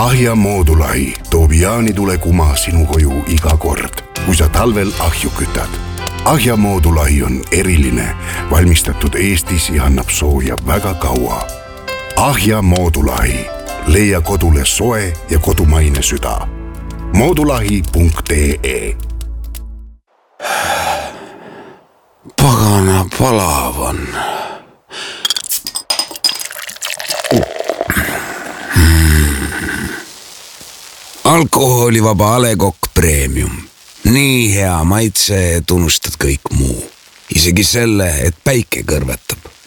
Ahja Moodulahi toob jaanitule kuma sinu koju iga kord, kui sa talvel ahju kütad. Ahja Moodulahi on eriline, valmistatud Eestis ja annab sooja väga kaua. Ahja Moodulahi. Leia kodule soe ja kodumaine süda. Moodulahi.ee. Pagana palav on. Alkoholivaba A Le Coq Premium. Nii hea maitse, tunnustad kõik muu. Isegi selle, et päike kõrvetab.